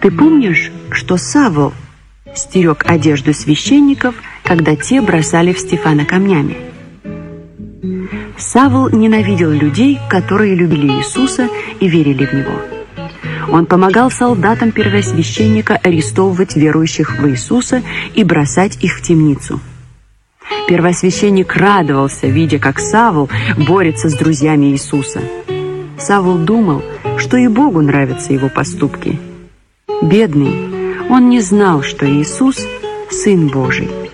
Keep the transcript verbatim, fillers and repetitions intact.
Ты помнишь, что Савл стерег одежду священников, когда те бросали в Стефана камнями? Савл ненавидел людей, которые любили Иисуса и верили в Него. Он помогал солдатам первосвященника арестовывать верующих в Иисуса и бросать их в темницу. Первосвященник радовался, видя, как Савл борется с друзьями Иисуса. Савл думал, что и Богу нравятся его поступки. Бедный, он не знал, что Иисус – Сын Божий.